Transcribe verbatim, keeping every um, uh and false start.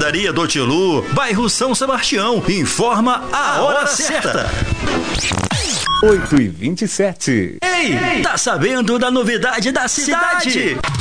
Padaria do Tilu, bairro São Sebastião. Informa a hora certa. oito e vinte e sete. Ei, tá sabendo da novidade da cidade?